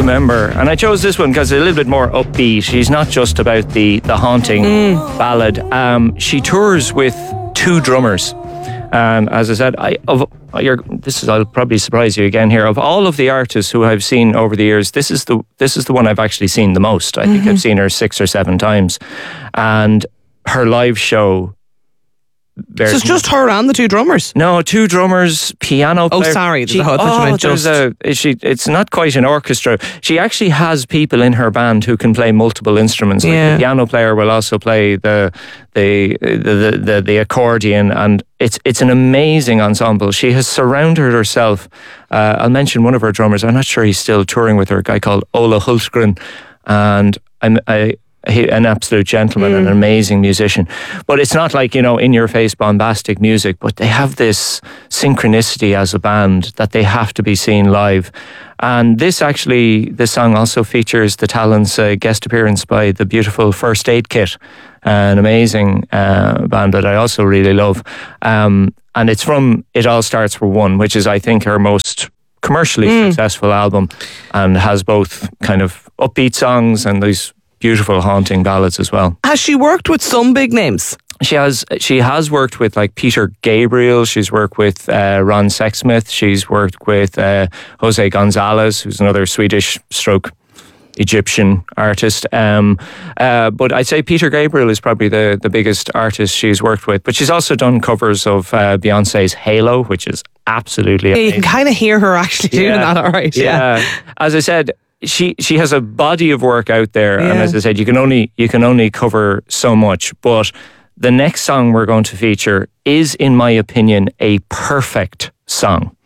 remember, and I chose this one because it's a little bit more upbeat. She's not just about the haunting ballad. She tours with two drummers. And as I said, I'll probably surprise you again here. Of all of the artists who I've seen over the years, this is the one I've actually seen the most. I think I've seen her 6 or 7 times, and her live show. So it's just her and the two drummers? No, two drummers, piano player. Oh, sorry. It's not quite an orchestra. She actually has people in her band who can play multiple instruments. Like the piano player will also play the accordion, and it's an amazing ensemble. She has surrounded herself. I'll mention one of her drummers. I'm not sure he's still touring with her, a guy called Ola Hultgren, and an absolute gentleman and an amazing musician. But it's not like, in your face bombastic music, but they have this synchronicity as a band that they have to be seen live. And this song also features the Talons guest appearance by the beautiful First Aid Kit, an amazing band that I also really love. And it's from It All Starts With One, which is, I think, her most commercially successful album, and has both kind of upbeat songs and these beautiful haunting ballads as well. Has she worked with some big names? She has worked with like Peter Gabriel. She's worked with Ron Sexsmith. She's worked with Jose Gonzalez, who's another Swedish stroke Egyptian artist. But I'd say Peter Gabriel is probably the biggest artist she's worked with. But she's also done covers of Beyonce's Halo, which is absolutely amazing. You can kind of hear her actually doing that, all right. Yeah. As I said, she has a body of work out there, and as I said, you can only cover so much. But the next song we're going to feature is, in my opinion, a perfect song.